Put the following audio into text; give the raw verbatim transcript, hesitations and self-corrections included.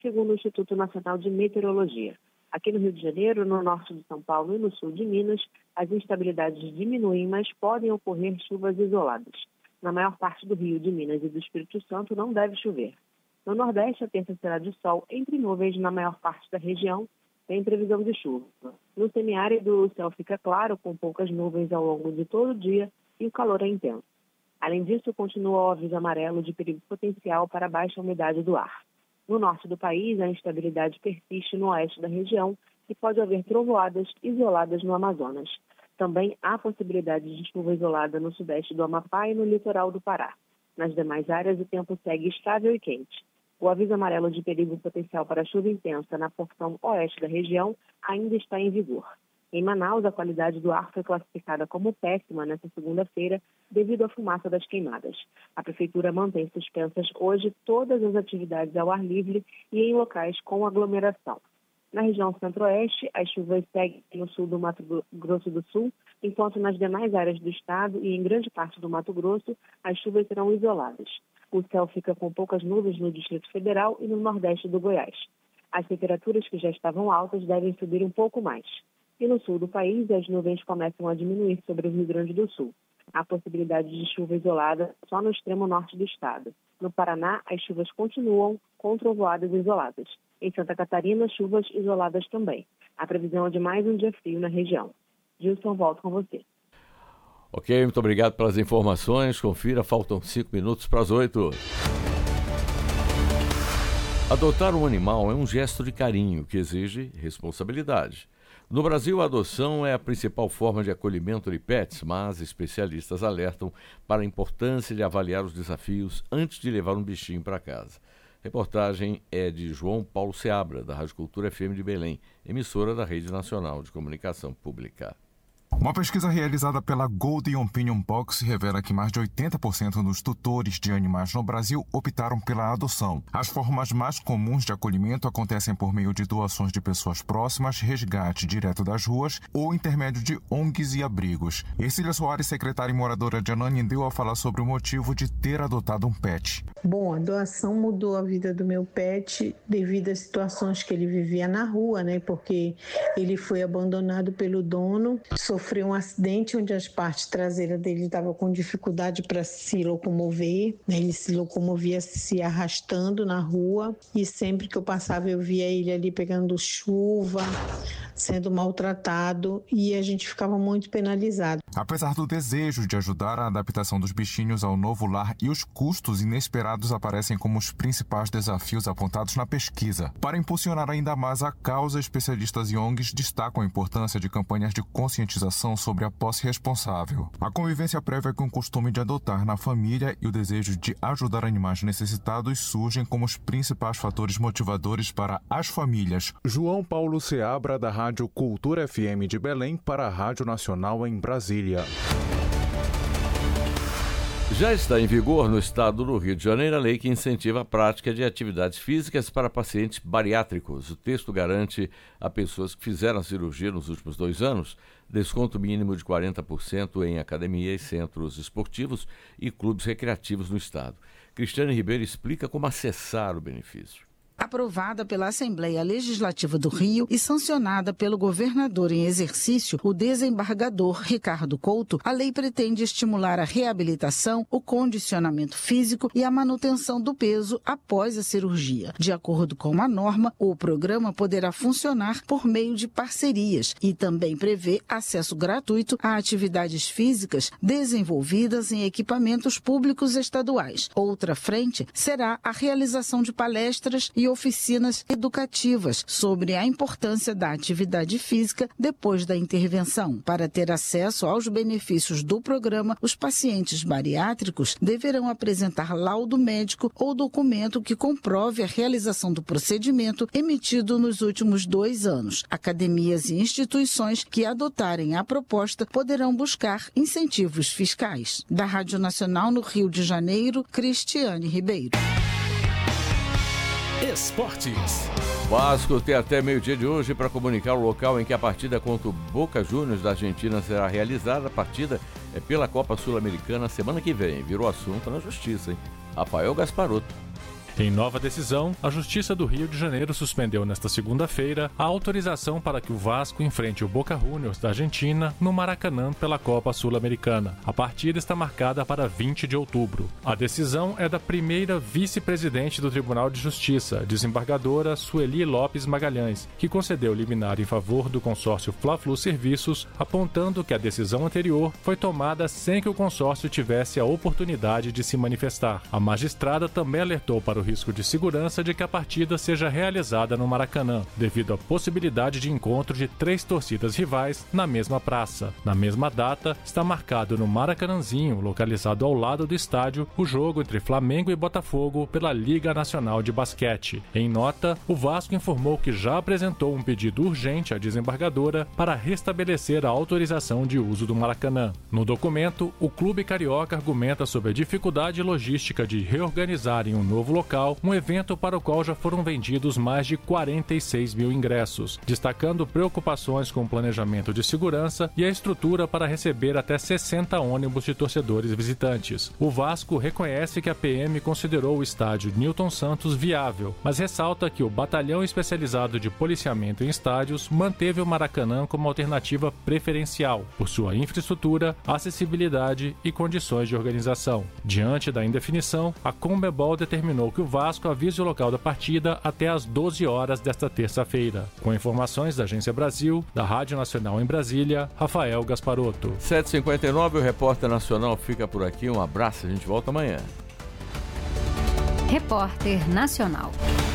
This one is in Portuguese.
segundo o Instituto Nacional de Meteorologia. Aqui no Rio de Janeiro, no norte de São Paulo e no sul de Minas, as instabilidades diminuem, mas podem ocorrer chuvas isoladas. Na maior parte do Rio, de Minas e do Espírito Santo não deve chover. No Nordeste, a terça será de sol entre nuvens na maior parte da região, tem previsão de chuva. No semiárido, o céu fica claro, com poucas nuvens ao longo de todo o dia e o calor é intenso. Além disso, continua o aviso amarelo de perigo potencial para a baixa umidade do ar. No norte do país, a instabilidade persiste no oeste da região e pode haver trovoadas isoladas no Amazonas. Também há possibilidade de chuva isolada no sudeste do Amapá e no litoral do Pará. Nas demais áreas, o tempo segue estável e quente. O aviso amarelo de perigo potencial para chuva intensa na porção oeste da região ainda está em vigor. Em Manaus, a qualidade do ar foi classificada como péssima nesta segunda-feira devido à fumaça das queimadas. A Prefeitura mantém suspensas hoje todas as atividades ao ar livre e em locais com aglomeração. Na região centro-oeste, as chuvas seguem no sul do Mato Grosso do Sul, enquanto nas demais áreas do estado e em grande parte do Mato Grosso, as chuvas serão isoladas. O céu fica com poucas nuvens no Distrito Federal e no nordeste do Goiás. As temperaturas que já estavam altas devem subir um pouco mais. E no sul do país, as nuvens começam a diminuir sobre o Rio Grande do Sul. Há possibilidade de chuva isolada só no extremo norte do estado. No Paraná, as chuvas continuam com trovoadas isoladas. Em Santa Catarina, chuvas isoladas também. A previsão é de mais um dia frio na região. Gilson, volto com você. Ok, muito obrigado pelas informações. Confira, faltam cinco minutos para as oito. Adotar um animal é um gesto de carinho que exige responsabilidade. No Brasil, a adoção é a principal forma de acolhimento de pets, mas especialistas alertam para a importância de avaliar os desafios antes de levar um bichinho para casa. A reportagem é de João Paulo Seabra, da Rádio Cultura F M de Belém, emissora da Rede Nacional de Comunicação Pública. Uma pesquisa realizada pela Golden Opinion Box revela que mais de oitenta por cento dos tutores de animais no Brasil optaram pela adoção. As formas mais comuns de acolhimento acontecem por meio de doações de pessoas próximas, resgate direto das ruas ou intermédio de O N Gs e abrigos. Ercília Soares, secretária e moradora de Ananindeua, a falar sobre o motivo de ter adotado um pet. Bom, a doação mudou a vida do meu pet devido às situações que ele vivia na rua, né? Porque ele foi abandonado pelo dono, sofreu um acidente onde as partes traseiras dele estavam com dificuldade para se locomover, né? Ele se locomovia se arrastando na rua e sempre que eu passava eu via ele ali pegando chuva, sendo maltratado e a gente ficava muito penalizado. Apesar do desejo de ajudar a adaptação dos bichinhos ao novo lar e os custos inesperados aparecem como os principais desafios apontados na pesquisa. Para impulsionar ainda mais a causa, especialistas e O N Gs destacam a importância de campanhas de conscientização sobre a posse responsável. A convivência prévia com o costume de adotar na família e o desejo de ajudar animais necessitados surgem como os principais fatores motivadores para as famílias. João Paulo Seabra, da Rádio Cultura F M de Belém, para a Rádio Nacional em Brasília. Já está em vigor no estado do Rio de Janeiro a lei que incentiva a prática de atividades físicas para pacientes bariátricos. O texto garante a pessoas que fizeram a cirurgia nos últimos dois anos desconto mínimo de quarenta por cento em academias, centros esportivos e clubes recreativos no estado. Cristiane Ribeiro explica como acessar o benefício. Aprovada pela Assembleia Legislativa do Rio e sancionada pelo governador em exercício, o desembargador Ricardo Couto, a lei pretende estimular a reabilitação, o condicionamento físico e a manutenção do peso após a cirurgia. De acordo com a norma, o programa poderá funcionar por meio de parcerias e também prevê acesso gratuito a atividades físicas desenvolvidas em equipamentos públicos estaduais. Outra frente será a realização de palestras e oficinas educativas sobre a importância da atividade física depois da intervenção. Para ter acesso aos benefícios do programa, os pacientes bariátricos deverão apresentar laudo médico ou documento que comprove a realização do procedimento emitido nos últimos dois anos. Academias e instituições que adotarem a proposta poderão buscar incentivos fiscais. Da Rádio Nacional no Rio de Janeiro, Cristiane Ribeiro. Esportes. Vasco tem até meio-dia de hoje para comunicar o local em que a partida contra o Boca Juniors da Argentina será realizada. A partida é pela Copa Sul-Americana semana que vem. Virou assunto na justiça, hein? Rafael Gasparotto. Em nova decisão, a Justiça do Rio de Janeiro suspendeu nesta segunda-feira a autorização para que o Vasco enfrente o Boca Juniors da Argentina no Maracanã pela Copa Sul-Americana. A partida está marcada para vinte de outubro. A decisão é da primeira vice-presidente do Tribunal de Justiça, desembargadora Sueli Lopes Magalhães, que concedeu liminar em favor do consórcio Fla-Flu Serviços, apontando que a decisão anterior foi tomada sem que o consórcio tivesse a oportunidade de se manifestar. A magistrada também alertou para o risco de segurança de que a partida seja realizada no Maracanã, devido à possibilidade de encontro de três torcidas rivais na mesma praça. Na mesma data, está marcado no Maracanãzinho, localizado ao lado do estádio, o jogo entre Flamengo e Botafogo pela Liga Nacional de Basquete. Em nota, o Vasco informou que já apresentou um pedido urgente à desembargadora para restabelecer a autorização de uso do Maracanã. No documento, o clube carioca argumenta sobre a dificuldade logística de reorganizar em um novo local um evento para o qual já foram vendidos mais de quarenta e seis mil ingressos, destacando preocupações com o planejamento de segurança e a estrutura para receber até sessenta ônibus de torcedores visitantes. O Vasco reconhece que a P M considerou o estádio Newton Santos viável, mas ressalta que o Batalhão Especializado de Policiamento em Estádios manteve o Maracanã como alternativa preferencial, por sua infraestrutura, acessibilidade e condições de organização. Diante da indefinição, a Conmebol determinou que o Vasco avise o local da partida até às doze horas desta terça-feira. Com informações da Agência Brasil, da Rádio Nacional em Brasília, Rafael Gasparotto. sete e cinquenta e nove, o Repórter Nacional fica por aqui. Um abraço, a gente volta amanhã. Repórter Nacional.